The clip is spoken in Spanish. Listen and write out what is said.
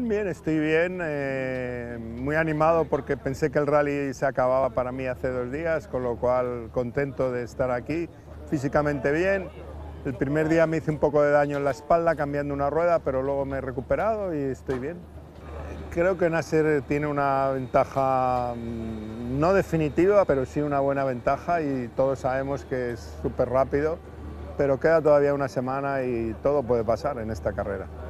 Bien, estoy bien, muy animado porque pensé que el rally se acababa para mí hace 2 días, con lo cual contento de estar aquí, físicamente bien. El primer día me hice un poco de daño en la espalda cambiando una rueda, pero luego me he recuperado y estoy bien. Creo que Nasser tiene una ventaja no definitiva, pero sí una buena ventaja y todos sabemos que es súper rápido, pero queda todavía una semana y todo puede pasar en esta carrera.